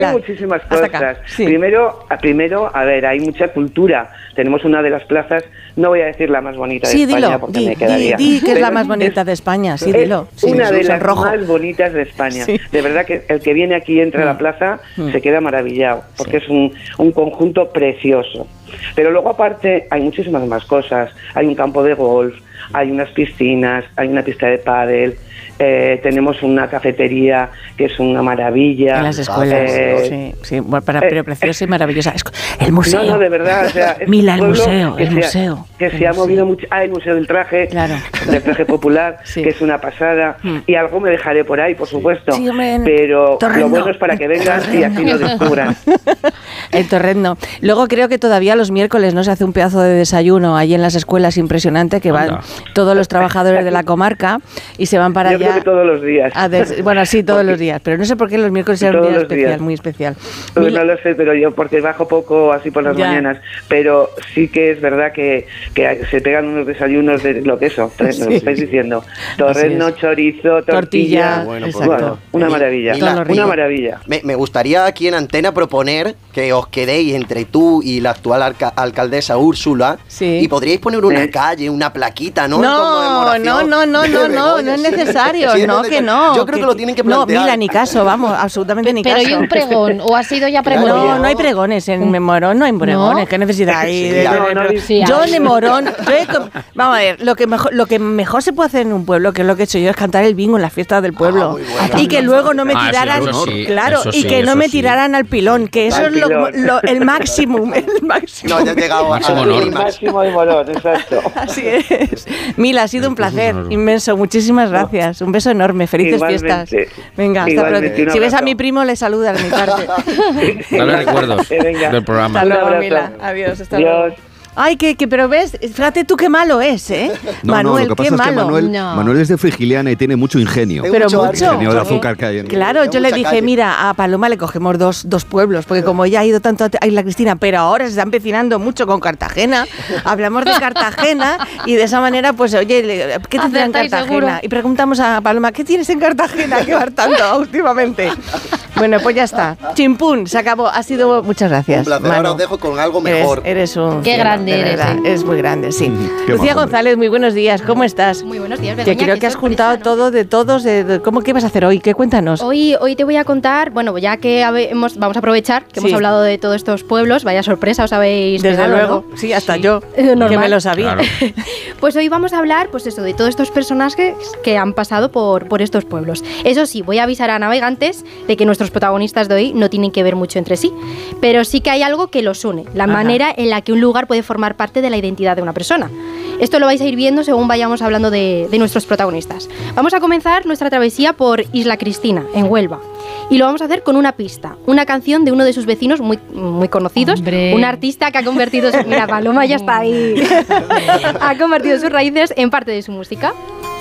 Hay muchísimas cosas. Sí. Primero, a ver, hay mucha cultura. Tenemos una de las plazas, no voy a decir la más bonita de España porque me quedaría. Di que es la más bonita de España, sí, dilo. Una de las más bonitas de España. Sí. De verdad que el que viene aquí y entra a la plaza se queda maravillado, porque es un conjunto precioso. Pero luego aparte hay muchísimas más cosas. Hay un campo de golf, hay unas piscinas, hay una pista de pádel, tenemos una cafetería que es una maravilla. En las escuelas, sí, bueno, pero preciosa y maravillosa. El museo. No, de verdad, o sea, Mila, el museo. Que se ha movido mucho. El Museo del Traje, del Traje Popular, que es una pasada. Y algo me dejaré por ahí, por supuesto. Sí, pero lo bueno es para que vengan y así lo descubran. El Torrendo. Luego creo que todavía los miércoles no se hace un pedazo de desayuno ahí en las escuelas impresionante, que van todos los trabajadores de la comarca y se van para allá. Yo creo que todos los días. Bueno, sí, todos los días, pero no sé por qué los miércoles es un día especial, muy especial. No lo sé, pero yo porque bajo poco así por las mañanas, pero sí que es verdad que se pegan unos desayunos de lo que eso, lo estáis diciendo. Torrendo, chorizo, tortilla. Bueno, una maravilla. Una maravilla. Me gustaría aquí en Antena proponer que os quedéis entre tú y la actual alcaldesa Úrsula y podríais poner una calle, una plaquita, ¿no? No es necesario, no. Yo creo que lo tienen que plantear. No, Mila, ni caso, vamos, absolutamente ni caso. Pero ¿y un pregón? ¿O ha sido ya pregón? No hay pregones en Morón, no hay pregones. ¿Qué necesidad hay? Yo en Morón, vamos a ver, lo que mejor se puede hacer en un pueblo, que es lo que he hecho yo, es cantar el bingo en las fiestas del pueblo. Y que luego no me tiraran, y que no me tiraran al pilón, que eso es el máximo. No, ya he llegado al máximo de Morón, exacto. Así es. Mila, ha sido un placer inmenso. Muchísimas gracias. Un beso enorme. Felices fiestas. Venga, hasta pronto. Si ves a mi primo, le saludas de mi parte. Dale recuerdos del programa. Hasta luego, Mila. Adiós. Hasta luego. Ay, pero ves, fíjate tú qué malo es, ¿eh? Manuel, lo que pasa es que Manuel es de Frigiliana y tiene mucho ingenio. Pero mucho. Ingenio de azúcar que hay en Claro, yo le dije, mira, a Paloma le cogemos dos pueblos, porque como ella ha ido tanto a Isla Cristina, pero ahora se está empecinando mucho con Cartagena, hablamos de Cartagena y de esa manera, pues, oye, ¿qué tendrá en Cartagena? Seguro. Y preguntamos a Paloma, ¿qué tienes en Cartagena que va tanto últimamente? Bueno, pues ya está. Chimpún, se acabó. Ha sido... Muchas gracias, un placer. Ahora os dejo con algo mejor. Eres un... Qué grande eres. Es muy grande, sí. Lucía González, muy buenos días. ¿Cómo estás? Muy buenos días, Begoña. Que creo que has juntado todo de todos. ¿Qué vas a hacer hoy? ¿Qué cuéntanos? Hoy te voy a contar, bueno, ya que vamos a aprovechar que hemos hablado de todos estos pueblos. Vaya sorpresa, os habéis Desde pegado, luego, ¿no? Sí, hasta yo, que me lo sabía. Claro. Pues hoy vamos a hablar, pues eso, de todos estos personajes que han pasado por estos pueblos. Eso sí, voy a avisar a navegantes de que nuestros protagonistas de hoy no tienen que ver mucho entre sí, pero sí que hay algo que los une, la manera en la que un lugar puede formar parte de la identidad de una persona. Esto lo vais a ir viendo según vayamos hablando de nuestros protagonistas. Vamos a comenzar nuestra travesía por Isla Cristina, en Huelva. Y lo vamos a hacer con una pista, una canción de uno de sus vecinos muy, muy conocidos, un artista que ha convertido mira, Paloma ya está ahí. Ha convertido sus raíces en parte de su música.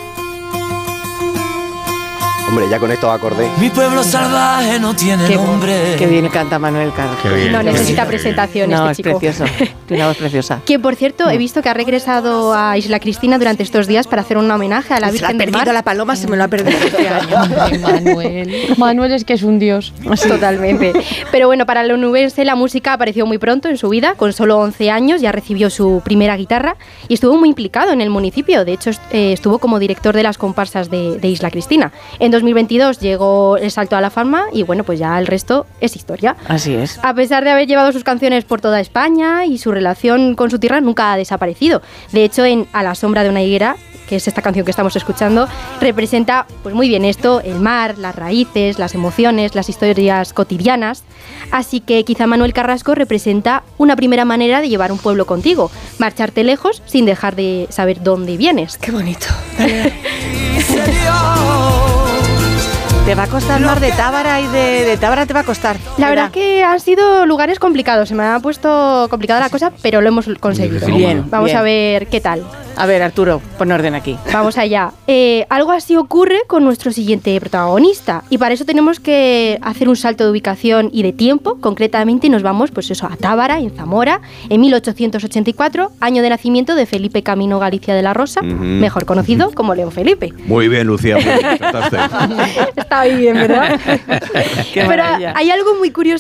Hombre, ya con esto acordé. Mi pueblo salvaje no tiene nombre. Qué bien canta Manuel Carlos. No necesita presentación no, este chico. Es precioso. Tiene una voz preciosa. Que por cierto, he visto que ha regresado a Isla Cristina durante estos días para hacer un homenaje a la Virgen del Mar. La Paloma se me lo ha perdido este año. Manuel es que es un dios. Totalmente. Pero bueno, para el onubense la música apareció muy pronto en su vida. Con solo 11 años ya recibió su primera guitarra y estuvo muy implicado en el municipio. De hecho, estuvo como director de las comparsas de Isla Cristina. En 2022 llegó el salto a la fama y bueno, pues ya el resto es historia. Así es. A pesar de haber llevado sus canciones por toda España y su relación con su tierra nunca ha desaparecido. De hecho, en A la sombra de una higuera, que es esta canción que estamos escuchando, representa pues muy bien esto, el mar, las raíces, las emociones, las historias cotidianas. Así que quizá Manuel Carrasco representa una primera manera de llevar un pueblo contigo, marcharte lejos sin dejar de saber dónde vienes. Qué bonito. Te va a costar más de Tábara y de Tábara te va a costar. La verdad que han sido lugares complicados, se me ha puesto complicada la cosa, pero lo hemos conseguido. Bien, Vamos a ver qué tal. A ver, Arturo, pon orden aquí. Vamos allá. Algo así ocurre con nuestro siguiente protagonista. Y para eso tenemos que hacer un salto de ubicación y de tiempo. Concretamente nos vamos, pues eso, a Tábara, en Zamora, en 1884, año de nacimiento de Felipe Camino Galicia de la Rosa, mejor conocido como León Felipe. Muy bien, Lucía. Está bien, ¿verdad? Pero hay algo muy curioso